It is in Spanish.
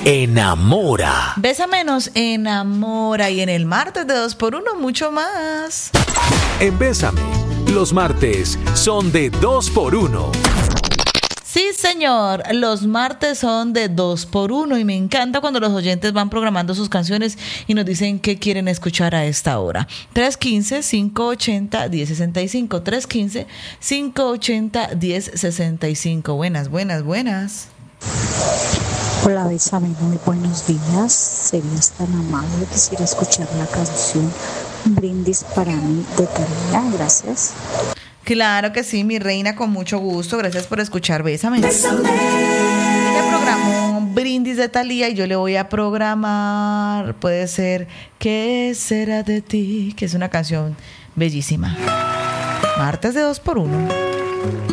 enamora. Bésame nos enamora, y en el martes de 2x1 mucho más. En Bésame, los martes son de 2x1. Sí, señor, los martes son de 2x1 y me encanta cuando los oyentes van programando sus canciones y nos dicen qué quieren escuchar a esta hora. 315-580-1065, 315-580-1065. Buenas, buenas, buenas. Hola, Bésame, muy buenos días. Serías tan amable, quisiera escuchar la canción Un brindis para mí de Thalía, gracias. Claro que sí, mi reina, con mucho gusto. Gracias por escuchar Bésame. Ella programó un brindis de Thalía y yo le voy a programar, puede ser ¿Qué será de ti? Que es una canción bellísima. Martes de 2x1.